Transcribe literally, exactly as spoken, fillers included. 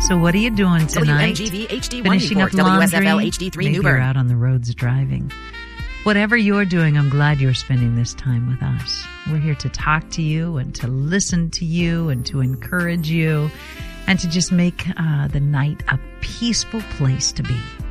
So what are you doing tonight? W M G V H D one Finishing report. up laundry? W S F L H D three Maybe Newburgh. you're out on the roads driving. Whatever you're doing, I'm glad you're spending this time with us. We're here to talk to you and to listen to you and to encourage you and to just make uh, the night a peaceful place to be.